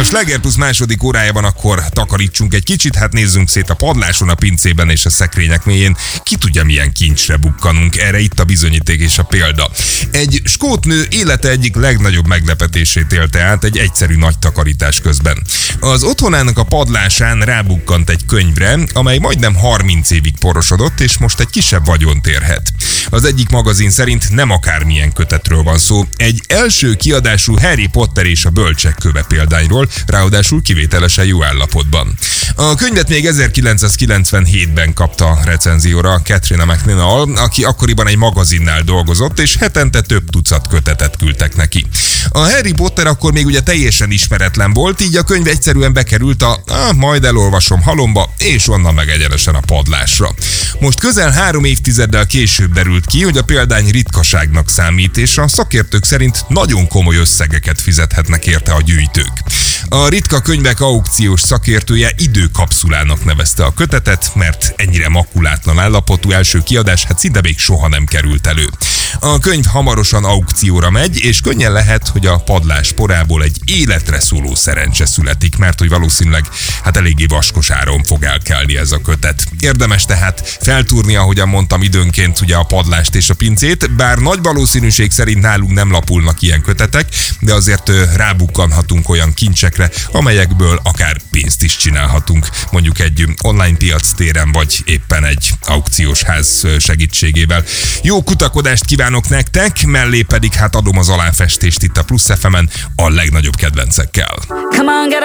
Sláger Plusz második órájában akkor takarítsunk egy kicsit, hát nézzünk szét a padláson, a pincében és a szekrények mélyén. Ki tudja, milyen kincsre bukkanunk, erre itt a bizonyíték és a példa. Egy skót nő élete egyik legnagyobb meglepetését élte át egy egyszerű nagy takarítás közben. Az otthonának a padlásán rábukkant egy könyvre, amely majdnem 30 évig porosodott, és most egy kisebb vagyont érhet. Az egyik magazin szerint nem akármilyen kötetről van szó, egy első kiadású Harry Potter és a bölcsek köve példányról, ráadásul kivételesen jó állapotban. A könyvet még 1997-ben kapta recenzióra Katrina McNinall, aki akkoriban egy magazinnál dolgozott, és hetente több tucat kötetet küldtek neki. A Harry Potter akkor még ugye teljesen ismeretlen volt, így a könyv egyszerűen bekerült majd elolvasom halomba, és onnan meg egyenesen a padlásra. Most közel 3 évtizeddel később derült ki, hogy a példány ritkaságnak számít, és a szakértők szerint nagyon komoly összegeket fizethetnek érte a gyűjtők. A ritka könyvek aukciós szakértője időkapszulának nevezte a kötetet, mert ennyire makulátlan állapotú első kiadás hát szinte még soha nem került elő. A könyv hamarosan aukcióra megy, és könnyen lehet, hogy a padlás porából egy életre szóló szerencse születik, mert hogy valószínűleg hát eléggé vaskos áron fog elkelni ez a kötet. Érdemes tehát feltúrni, ahogyan mondtam, időnként ugye a padlást és a pincét, bár nagy valószínűség szerint nálunk nem lapulnak ilyen kötetek, de azért rábukkanhatunk olyan kincsekre, amelyekből akár pénzt is csinálhatunk, mondjuk egy online piac téren, vagy éppen egy aukciós ház segítségével. Jó kutakodást kívánok nektek, mellé pedig hát adom az aláfestést itt a Plusz FM-en a legnagyobb kedvencekkel. Come on, get